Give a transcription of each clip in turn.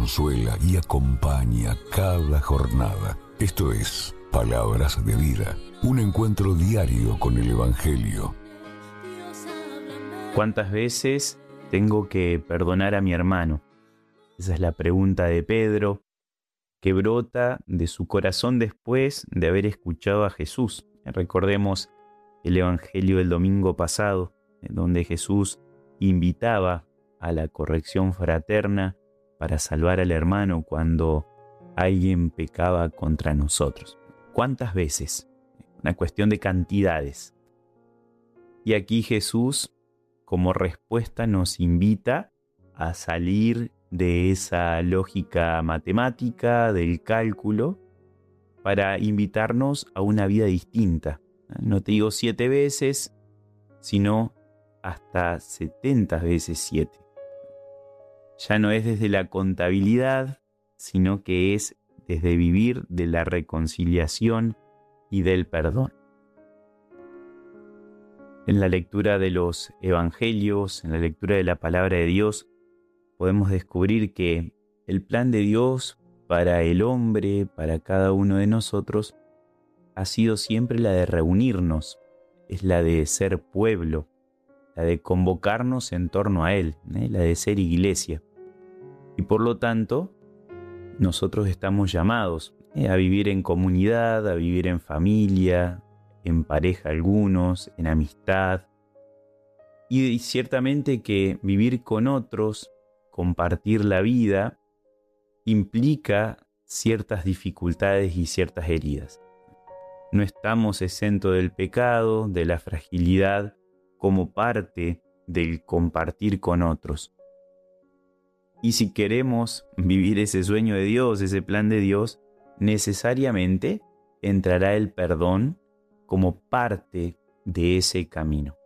consuela y acompaña cada jornada. Esto es Palabras de Vida, un encuentro diario con el Evangelio. ¿Cuántas veces tengo que perdonar a mi hermano? Esa es la pregunta de Pedro, que brota de su corazón después de haber escuchado a Jesús. Recordemos el Evangelio del domingo pasado, en donde Jesús invitaba a la corrección fraterna para salvar al hermano cuando alguien pecaba contra nosotros. ¿Cuántas veces? Una cuestión de cantidades. Y aquí Jesús, como respuesta, nos invita a salir de esa lógica matemática, del cálculo, para invitarnos a una vida distinta. No te digo 7 veces, sino hasta 70 veces 7. Ya no es desde la contabilidad, sino que es desde vivir de la reconciliación y del perdón. En la lectura de los evangelios, en la lectura de la palabra de Dios, podemos descubrir que el plan de Dios para el hombre, para cada uno de nosotros, ha sido siempre la de reunirnos, es la de ser pueblo, la de convocarnos en torno a Él, la de ser iglesia. Y por lo tanto, nosotros estamos llamados a vivir en comunidad, a vivir en familia, en pareja algunos, en amistad. Y ciertamente que vivir con otros, compartir la vida, implica ciertas dificultades y ciertas heridas. No estamos exentos del pecado, de la fragilidad, como parte del compartir con otros. Y si queremos vivir ese sueño de Dios, ese plan de Dios, necesariamente entrará el perdón como parte de ese camino.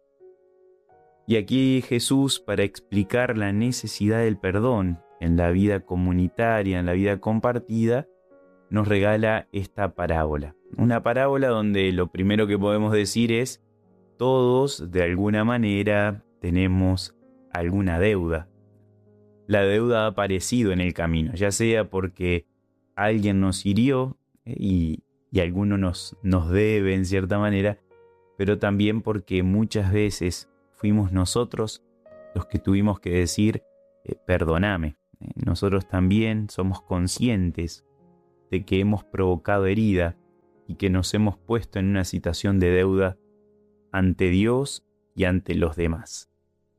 Y aquí Jesús, para explicar la necesidad del perdón en la vida comunitaria, en la vida compartida, nos regala esta parábola. Una parábola donde lo primero que podemos decir es: todos, de alguna manera, tenemos alguna deuda. La deuda ha aparecido en el camino, ya sea porque alguien nos hirió y alguno nos debe en cierta manera, pero también porque muchas veces fuimos nosotros los que tuvimos que decir, perdóname. Nosotros también somos conscientes de que hemos provocado herida y que nos hemos puesto en una situación de deuda ante Dios y ante los demás.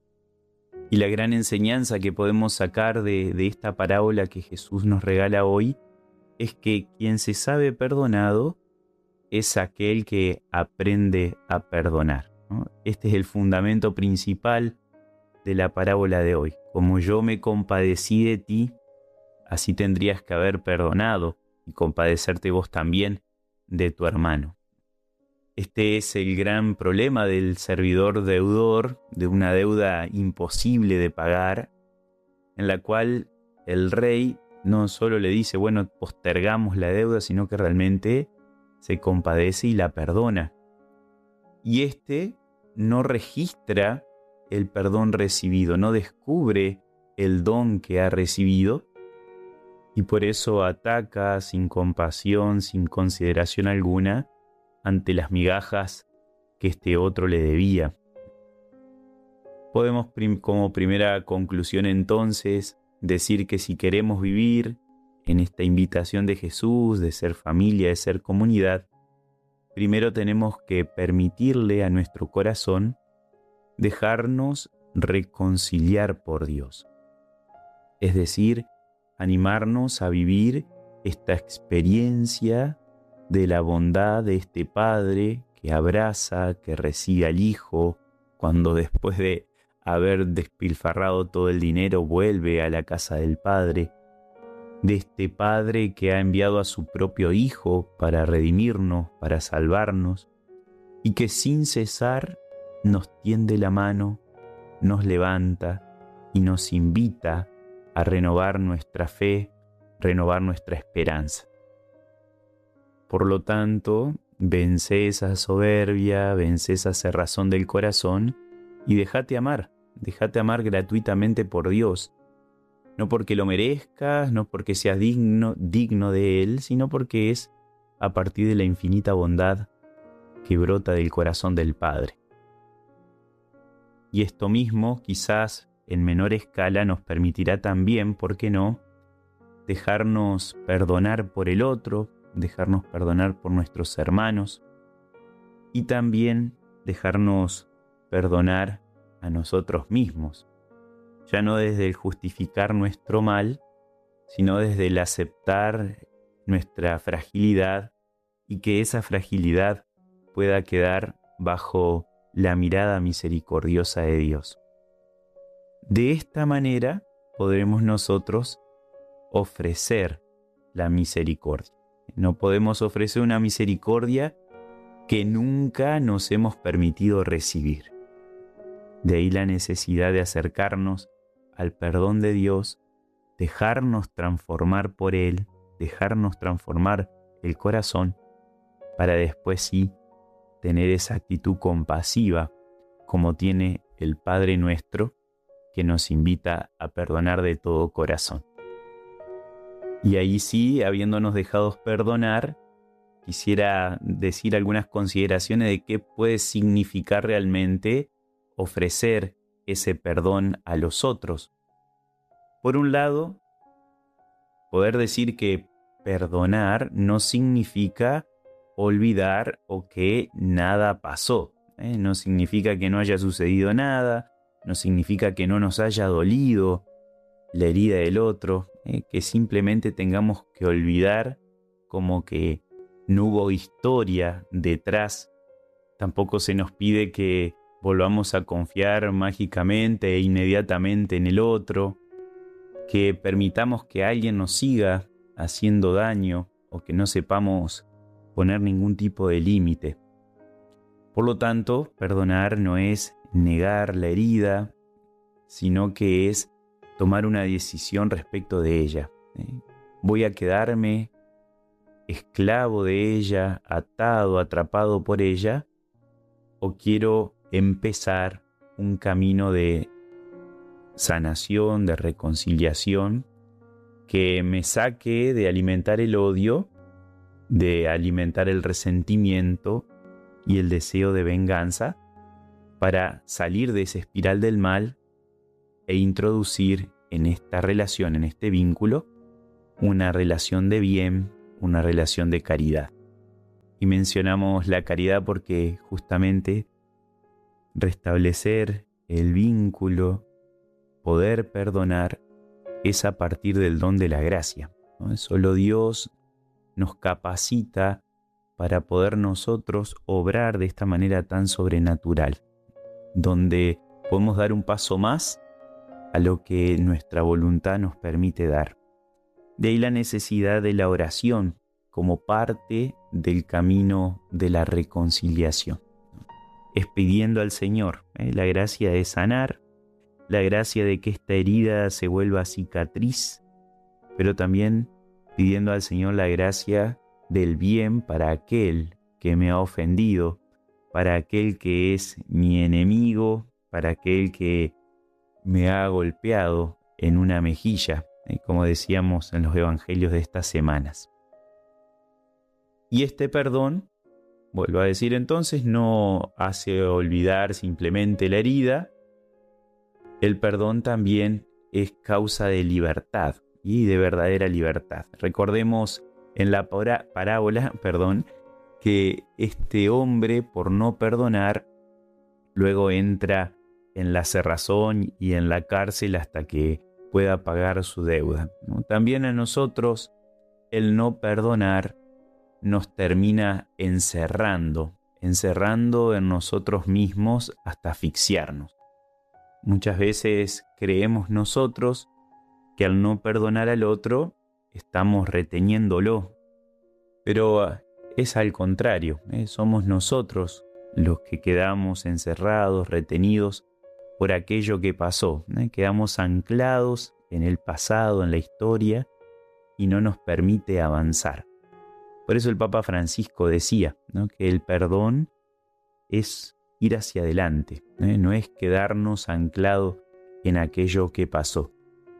Y la gran enseñanza que podemos sacar de esta parábola que Jesús nos regala hoy es que quien se sabe perdonado es aquel que aprende a perdonar, ¿no? Este es el fundamento principal de la parábola de hoy. Como yo me compadecí de ti, así tendrías que haber perdonado y compadecerte vos también de tu hermano. Este es el gran problema del servidor deudor, de una deuda imposible de pagar, en la cual el rey no solo le dice, bueno, postergamos la deuda, sino que realmente se compadece y la perdona. Y este no registra el perdón recibido, no descubre el don que ha recibido, y por eso ataca sin compasión, sin consideración alguna, ante las migajas que este otro le debía. Podemos como primera conclusión entonces decir que si queremos vivir en esta invitación de Jesús, de ser familia, de ser comunidad, primero tenemos que permitirle a nuestro corazón dejarnos reconciliar por Dios. Es decir, animarnos a vivir esta experiencia de la bondad de este Padre que abraza, que recibe al Hijo, cuando después de haber despilfarrado todo el dinero vuelve a la casa del Padre, de este Padre que ha enviado a su propio Hijo para redimirnos, para salvarnos, y que sin cesar nos tiende la mano, nos levanta y nos invita a renovar nuestra fe, renovar nuestra esperanza. Por lo tanto, vence esa soberbia, vence esa cerrazón del corazón y déjate amar gratuitamente por Dios. no porque lo merezcas, no porque seas digno de Él, sino porque es a partir de la infinita bondad que brota del corazón del Padre. Y esto mismo, quizás en menor escala, nos permitirá también, ¿por qué no?, dejarnos perdonar por el otro, dejarnos perdonar por nuestros hermanos y también dejarnos perdonar a nosotros mismos, ya no desde el justificar nuestro mal, sino desde el aceptar nuestra fragilidad y que esa fragilidad pueda quedar bajo la mirada misericordiosa de Dios. De esta manera podremos nosotros ofrecer la misericordia. No podemos ofrecer una misericordia que nunca nos hemos permitido recibir. De ahí la necesidad de acercarnos al perdón de Dios, dejarnos transformar por Él, dejarnos transformar el corazón, para después sí tener esa actitud compasiva como tiene el Padre nuestro, que nos invita a perdonar de todo corazón. Y ahí sí, habiéndonos dejado perdonar, quisiera decir algunas consideraciones de qué puede significar realmente ofrecer ese perdón a los otros. Por un lado, poder decir que perdonar no significa olvidar o que nada pasó. No significa que no haya sucedido nada, no significa que no nos haya dolido la herida del otro, que simplemente tengamos que olvidar como que no hubo historia detrás. Tampoco se nos pide que volvamos a confiar mágicamente e inmediatamente en el otro, que permitamos que alguien nos siga haciendo daño o que no sepamos poner ningún tipo de límite. Por lo tanto, perdonar no es negar la herida, sino que es tomar una decisión respecto de ella. Voy a quedarme esclavo de ella, atado, atrapado por ella, o quiero empezar un camino de sanación, de reconciliación, que me saque de alimentar el odio, de alimentar el resentimiento y el deseo de venganza, para salir de esa espiral del mal e introducir en esta relación, en este vínculo, una relación de bien, una relación de caridad. Y mencionamos la caridad porque justamente restablecer el vínculo, poder perdonar, es a partir del don de la gracia, ¿no? Solo Dios nos capacita para poder nosotros obrar de esta manera tan sobrenatural, donde podemos dar un paso más a lo que nuestra voluntad nos permite dar. De ahí la necesidad de la oración como parte del camino de la reconciliación. Es pidiendo al Señor la gracia de sanar, la gracia de que esta herida se vuelva cicatriz, pero también pidiendo al Señor la gracia del bien para aquel que me ha ofendido, para aquel que es mi enemigo, para aquel que me ha golpeado en una mejilla, como decíamos en los evangelios de estas semanas. Y este perdón, vuelvo a decir entonces, no hace olvidar simplemente la herida. El perdón también es causa de libertad y de verdadera libertad. Recordemos en la parábola, que este hombre, por no perdonar, luego entra en la cerrazón y en la cárcel hasta que pueda pagar su deuda, ¿no? También a nosotros el no perdonar nos termina encerrando en nosotros mismos hasta asfixiarnos. Muchas veces creemos nosotros que al no perdonar al otro estamos reteniéndolo, pero es al contrario, somos nosotros los que quedamos encerrados, retenidos por aquello que pasó, quedamos anclados en el pasado, en la historia, y no nos permite avanzar. Por eso el Papa Francisco decía, ¿no?, que el perdón es ir hacia adelante, no es quedarnos anclados en aquello que pasó.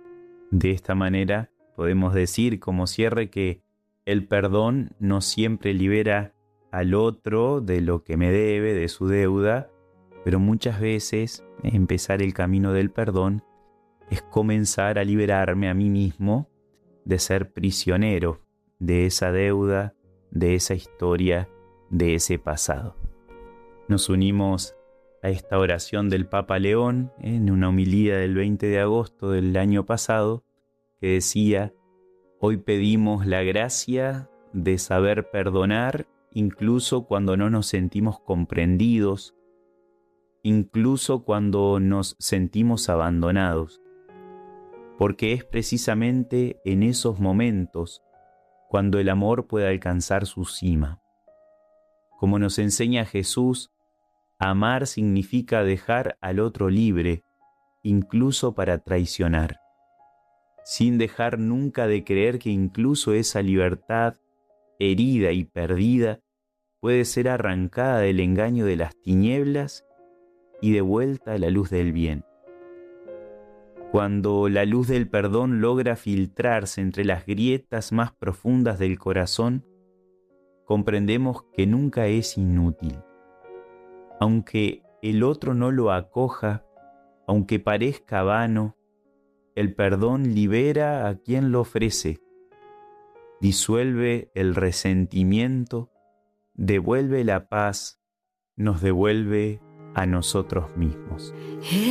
De esta manera podemos decir como cierre que el perdón no siempre libera al otro de lo que me debe, de su deuda, pero muchas veces empezar el camino del perdón es comenzar a liberarme a mí mismo de ser prisionero de esa deuda, de esa historia, de ese pasado. Nos unimos a esta oración del Papa León en una homilía del 20 de agosto del año pasado que decía: hoy pedimos la gracia de saber perdonar incluso cuando no nos sentimos comprendidos, incluso cuando nos sentimos abandonados, porque es precisamente en esos momentos cuando el amor puede alcanzar su cima. Como nos enseña Jesús, amar significa dejar al otro libre, incluso para traicionar, sin dejar nunca de creer que incluso esa libertad herida y perdida puede ser arrancada del engaño de las tinieblas y devuelta a la luz del bien. Cuando la luz del perdón logra filtrarse entre las grietas más profundas del corazón, comprendemos que nunca es inútil. Aunque el otro no lo acoja, aunque parezca vano, el perdón libera a quien lo ofrece, disuelve el resentimiento, devuelve la paz, nos devuelve a nosotros mismos.